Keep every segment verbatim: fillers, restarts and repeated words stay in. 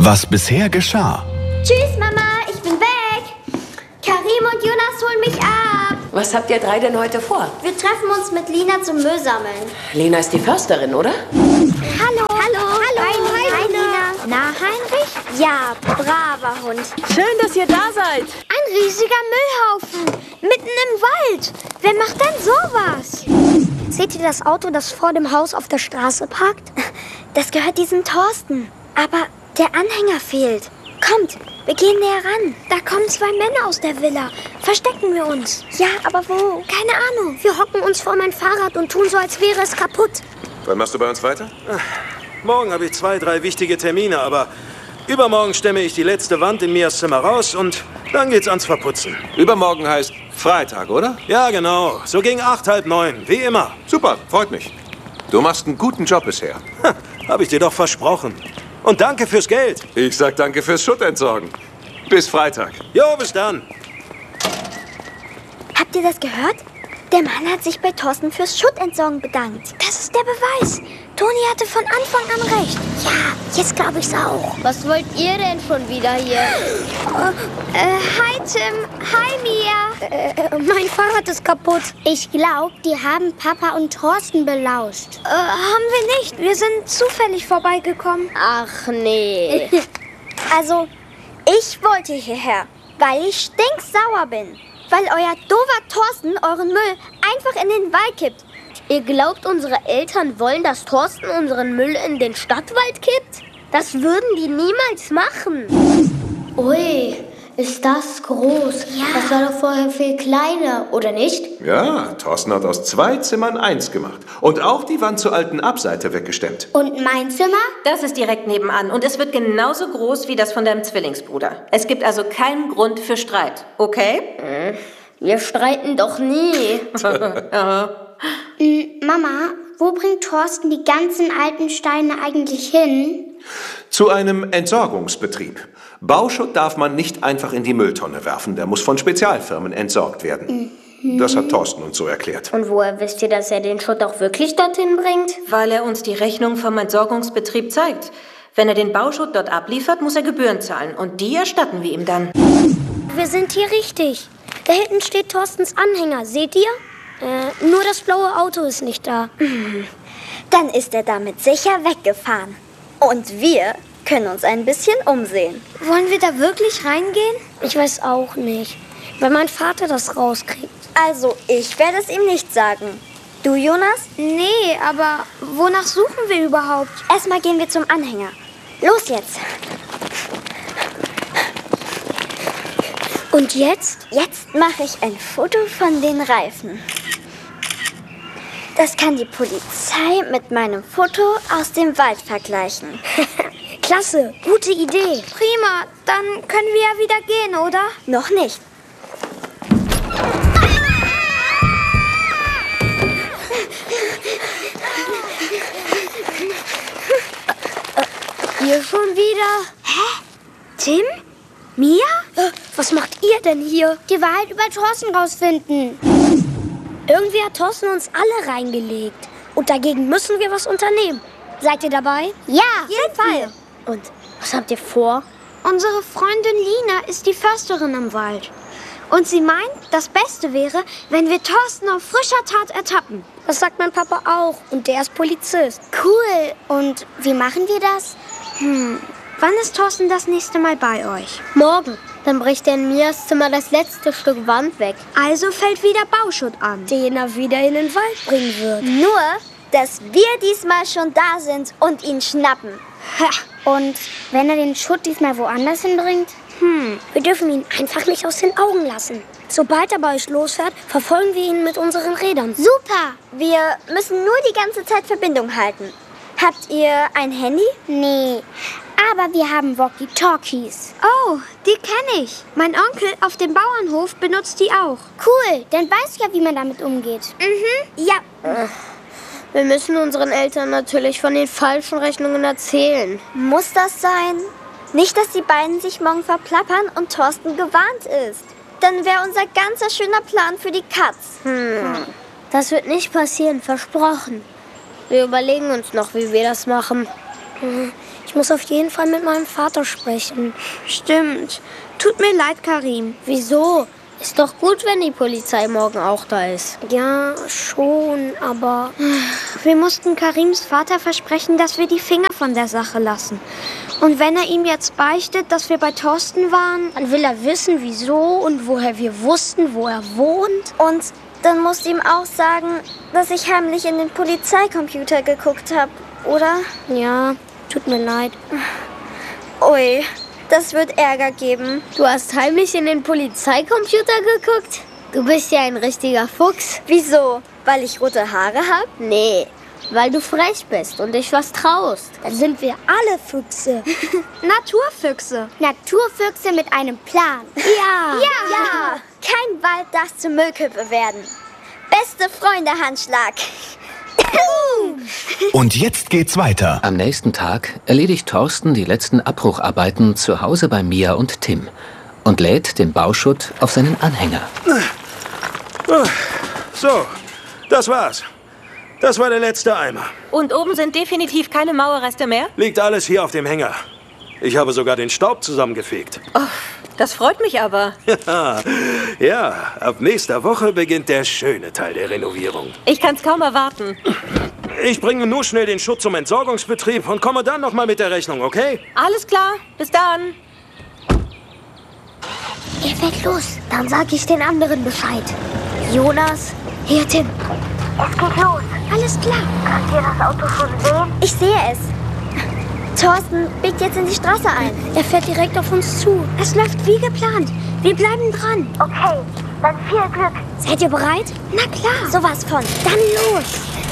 was bisher geschah. Tschüss, Mama, ich bin weg. Karim und Jonas holen mich ab. Was habt ihr drei denn heute vor? Wir treffen uns mit Lina zum Müll sammeln. Lina ist die Försterin, oder? Hallo. Hallo. Hallo. Hi, Lina. Hi, Lina. Na, Heinrich? Ja, braver Hund. Schön, dass ihr da seid. Ein riesiger Müllhaufen. Mitten im Wald. Wer macht denn sowas? Seht ihr das Auto, das vor dem Haus auf der Straße parkt? Das gehört diesem Thorsten. Aber der Anhänger fehlt. Kommt, wir gehen näher ran. Da kommen zwei Männer aus der Villa. Verstecken wir uns. Ja, aber wo? Keine Ahnung. Wir hocken uns vor mein Fahrrad und tun so, als wäre es kaputt. Wann machst du bei uns weiter? Morgen habe ich zwei, drei wichtige Termine, aber übermorgen stemme ich die letzte Wand in Mias Zimmer raus und dann geht's ans Verputzen. Übermorgen heißt Freitag, oder? Ja, genau. So gegen acht, halb neun, wie immer. Super, freut mich. Du machst einen guten Job bisher. Ha, habe ich dir doch versprochen. Und danke fürs Geld. Ich sag danke fürs Schuttentsorgen. Bis Freitag. Jo, bis dann. Habt ihr das gehört? Der Mann hat sich bei Thorsten fürs Schuttentsorgen bedankt. Das ist der Beweis. Toni hatte von Anfang an recht. Ja, jetzt glaube ich's auch. Was wollt ihr denn schon wieder hier? Äh, äh, hi Tim, hi Mia. Äh, mein Fahrrad ist kaputt. Ich glaube, die haben Papa und Thorsten belauscht. Äh, haben wir nicht. Wir sind zufällig vorbeigekommen. Ach nee. Also, ich wollte hierher, weil ich stinksauer bin. Weil euer doofer Thorsten euren Müll einfach in den Wald kippt. Ihr glaubt, unsere Eltern wollen, dass Thorsten unseren Müll in den Stadtwald kippt? Das würden die niemals machen. Ui, ist das groß. Ja. Das war doch vorher viel kleiner, oder nicht? Ja, Thorsten hat aus zwei Zimmern eins gemacht. Und auch die Wand zur alten Abseite weggestemmt. Und mein Zimmer? Das ist direkt nebenan und es wird genauso groß wie das von deinem Zwillingsbruder. Es gibt also keinen Grund für Streit, okay? Wir streiten doch nie. Mama, wo bringt Thorsten die ganzen alten Steine eigentlich hin? Zu einem Entsorgungsbetrieb. Bauschutt darf man nicht einfach in die Mülltonne werfen. Der muss von Spezialfirmen entsorgt werden. Mhm. Das hat Thorsten uns so erklärt. Und woher wisst ihr, dass er den Schutt auch wirklich dorthin bringt? Weil er uns die Rechnung vom Entsorgungsbetrieb zeigt. Wenn er den Bauschutt dort abliefert, muss er Gebühren zahlen. Und die erstatten wir ihm dann. Wir sind hier richtig. Da hinten steht Thorstens Anhänger. Seht ihr? Äh, nur das blaue Auto ist nicht da. Dann ist er damit sicher weggefahren. Und wir können uns ein bisschen umsehen. Wollen wir da wirklich reingehen? Ich weiß auch nicht. Wenn mein Vater das rauskriegt. Also, ich werde es ihm nicht sagen. Du, Jonas? Nee, aber wonach suchen wir überhaupt? Erstmal gehen wir zum Anhänger. Los jetzt. Und jetzt? Jetzt mache ich ein Foto von den Reifen. Das kann die Polizei mit meinem Foto aus dem Wald vergleichen. Klasse, gute Idee. Prima, dann können wir ja wieder gehen, oder? Noch nicht. Ihr schon wieder? Hä? Tim? Mia? Was macht ihr denn hier? Die Wahrheit über Thorsten rausfinden. Irgendwie hat Thorsten uns alle reingelegt. Und dagegen müssen wir was unternehmen. Seid ihr dabei? Ja, auf jeden Fall. Und was habt ihr vor? Unsere Freundin Lina ist die Försterin im Wald. Und sie meint, das Beste wäre, wenn wir Thorsten auf frischer Tat ertappen. Das sagt mein Papa auch. Und der ist Polizist. Cool. Und wie machen wir das? Hm, wann ist Thorsten das nächste Mal bei euch? Morgen. Dann bricht er in Mias Zimmer das letzte Stück Wand weg. Also fällt wieder Bauschutt an, den er wieder in den Wald bringen wird. Nur, dass wir diesmal schon da sind und ihn schnappen. Ha. Und wenn er den Schutt diesmal woanders hinbringt? Hm, wir dürfen ihn einfach nicht aus den Augen lassen. Sobald er bei euch losfährt, verfolgen wir ihn mit unseren Rädern. Super! Wir müssen nur die ganze Zeit Verbindung halten. Habt ihr ein Handy? Nee, aber wir haben Walkie-Talkies. Oh, die kenne ich. Mein Onkel auf dem Bauernhof benutzt die auch. Cool, dann weißt du ja, wie man damit umgeht. Mhm, ja. Wir müssen unseren Eltern natürlich von den falschen Rechnungen erzählen. Muss das sein? Nicht, dass die beiden sich morgen verplappern und Thorsten gewarnt ist. Dann wäre unser ganzer schöner Plan für die Katz. Hm. Das wird nicht passieren, versprochen. Wir überlegen uns noch, wie wir das machen. Ich muss auf jeden Fall mit meinem Vater sprechen. Stimmt. Tut mir leid, Karim. Wieso? Ist doch gut, wenn die Polizei morgen auch da ist. Ja, schon, aber... Wir mussten Karims Vater versprechen, dass wir die Finger von der Sache lassen. Und wenn er ihm jetzt beichtet, dass wir bei Thorsten waren... Dann will er wissen, wieso und woher wir wussten, wo er wohnt. Und dann musst du ihm auch sagen, dass ich heimlich in den Polizeicomputer geguckt habe, oder? Ja, tut mir leid. Ui, das wird Ärger geben. Du hast heimlich in den Polizeicomputer geguckt? Du bist ja ein richtiger Fuchs. Wieso? Weil ich rote Haare habe? Nee, weil du frech bist und dich was traust. Dann sind wir alle Füchse. Naturfüchse. Naturfüchse mit einem Plan. Ja. Ja. ja. Kein Wald darf zur Müllkippe werden. Beste Freunde Handschlag. Und jetzt geht's weiter. Am nächsten Tag erledigt Thorsten die letzten Abbrucharbeiten zu Hause bei Mia und Tim und lädt den Bauschutt auf seinen Anhänger. So, das war's. Das war der letzte Eimer. Und oben sind definitiv keine Mauerreste mehr? Liegt alles hier auf dem Hänger. Ich habe sogar den Staub zusammengefegt. Oh, das freut mich aber. Ja, ab nächster Woche beginnt der schöne Teil der Renovierung. Ich kann's kaum erwarten. Ich bringe nur schnell den Schutt zum Entsorgungsbetrieb und komme dann noch mal mit der Rechnung, okay? Alles klar, bis dann. Ihr fährt los, dann sag ich den anderen Bescheid. Jonas, hier Tim. Es geht los. Alles klar. Könnt ihr das Auto schon sehen? Ich sehe es. Thorsten biegt jetzt in die Straße ein. Er fährt direkt auf uns zu. Es läuft wie geplant. Wir bleiben dran. Okay, dann viel Glück. Seid ihr bereit? Na klar. Sowas von. Dann los.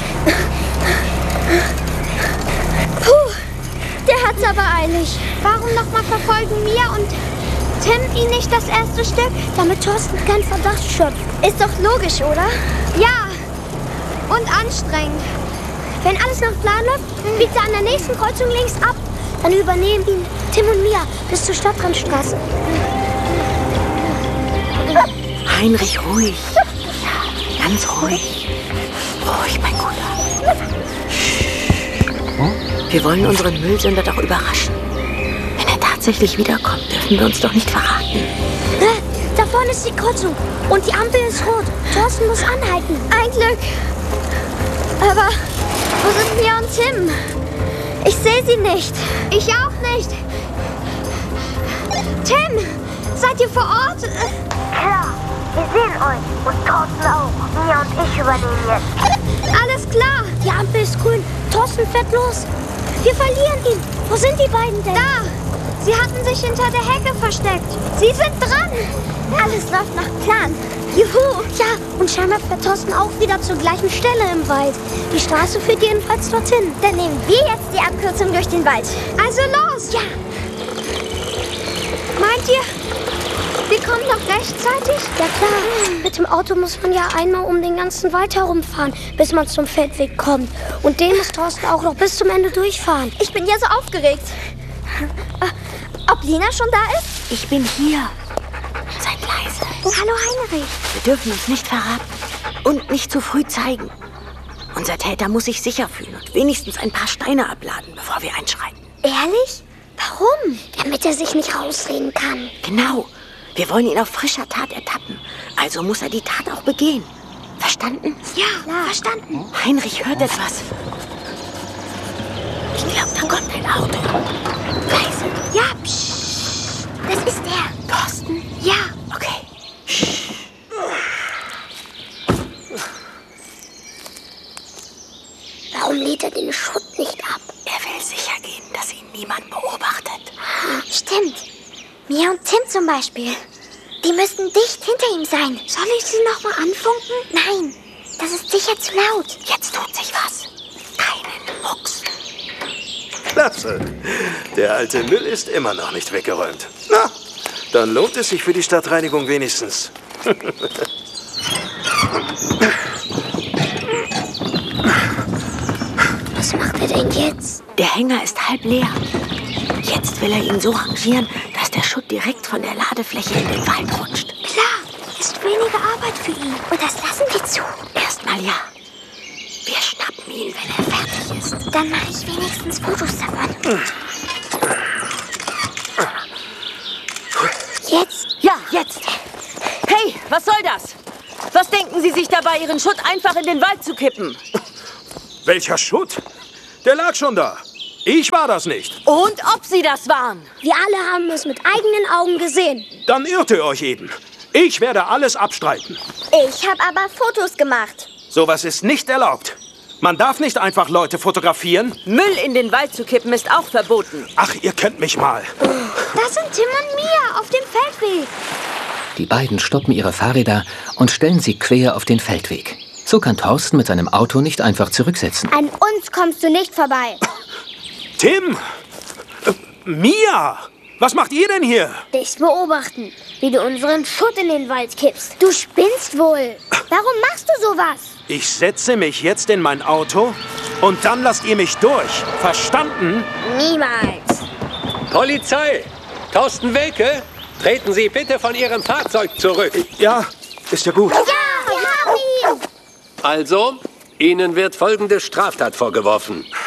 Puh, der hat's aber eilig. Warum nochmal verfolgen Mia und Tim ihn nicht das erste Stück? Damit Thorsten keinen Verdacht schöpft. Ist doch logisch, oder? Ja. Und anstrengend. Wenn alles nach Plan läuft, biegt er an der nächsten Kreuzung links ab. Dann übernehmen ihn Tim und Mia bis zur Stadtrandstraße. Heinrich, ruhig. Ja, ganz ruhig. Ruhig, mein Guter. Wir wollen unseren Müllsünder doch überraschen. Wenn er tatsächlich wiederkommt, dürfen wir uns doch nicht verraten. Da vorne ist die Kreuzung und die Ampel ist rot. Thorsten muss anhalten. Ein Glück. Aber wo sind Mia und Tim? Ich sehe sie nicht. Ich auch nicht. Tim, seid ihr vor Ort? Klar, wir sehen euch. Und Thorsten auch. Mia und ich übernehmen jetzt. Alles klar. Die Ampel ist grün. Thorsten fährt los. Wir verlieren ihn. Wo sind die beiden denn? Da. Sie hatten sich hinter der Hecke versteckt. Sie sind dran. Alles läuft nach Plan. Juhu. Ja, und scheinbar fährt Thorsten auch wieder zur gleichen Stelle im Wald. Die Straße führt jedenfalls dorthin. Dann nehmen wir jetzt die Abkürzung durch den Wald. Also los. Ja. Meint ihr, wir kommen noch rechtzeitig? Ja klar. Mit dem Auto muss man ja einmal um den ganzen Wald herumfahren, bis man zum Feldweg kommt. Und den muss Thorsten auch noch bis zum Ende durchfahren. Ich bin ja so aufgeregt. Ob Lina schon da ist? Ich bin hier. Seid leise. Oh, hallo Heinrich. Wir dürfen uns nicht verraten und nicht zu früh zeigen. Unser Täter muss sich sicher fühlen und wenigstens ein paar Steine abladen, bevor wir einschreiten. Ehrlich? Warum? Damit er sich nicht rausreden kann. Genau. Wir wollen ihn auf frischer Tat ertappen. Also muss er die Tat auch begehen. Verstanden? Ja, klar. Verstanden. Heinrich hört etwas. Ich glaube, da kommt ein Auto. Leise. Ja, psch. Das ist er. Thorsten? Ja. Okay. Warum lädt er den Schutt nicht ab? Er will sicher gehen, dass ihn niemand beobachtet. Stimmt. Mia und Tim zum Beispiel. Die müssten dicht hinter ihm sein. Soll ich sie noch mal anfunken? Nein, das ist sicher zu laut. Jetzt tut sich was. Keinen Mucks. Klasse. Der alte Müll ist immer noch nicht weggeräumt. Na, dann lohnt es sich für die Stadtreinigung wenigstens. Was macht er denn jetzt? Der Hänger ist halb leer. Jetzt will er ihn so rangieren, dass der Schutt direkt von der Ladefläche in den Wald rutscht. Klar, ist weniger Arbeit für ihn. Und das lassen wir zu. Erstmal ja. Wir schneiden. schnappen ihn, wenn er fertig ist. Dann mache ich wenigstens Fotos davon. Jetzt? Ja, jetzt. Hey, was soll das? Was denken Sie sich dabei, Ihren Schutt einfach in den Wald zu kippen? Welcher Schutt? Der lag schon da. Ich war das nicht. Und ob Sie das waren? Wir alle haben es mit eigenen Augen gesehen. Dann irrt ihr euch eben. Ich werde alles abstreiten. Ich habe aber Fotos gemacht. Sowas ist nicht erlaubt. Man darf nicht einfach Leute fotografieren. Müll in den Wald zu kippen ist auch verboten. Ach, ihr könnt mich mal. Das sind Tim und Mia auf dem Feldweg. Die beiden stoppen ihre Fahrräder und stellen sie quer auf den Feldweg. So kann Thorsten mit seinem Auto nicht einfach zurücksetzen. An uns kommst du nicht vorbei. Tim! Äh, Mia! Was macht ihr denn hier? Dich beobachten, wie du unseren Schutt in den Wald kippst. Du spinnst wohl. Warum machst du sowas? Ich setze mich jetzt in mein Auto und dann lasst ihr mich durch. Verstanden? Niemals. Polizei! Thorsten Welke, treten Sie bitte von Ihrem Fahrzeug zurück. Ja, ist ja gut. Ja, wir haben ihn. Also, Ihnen wird folgende Straftat vorgeworfen.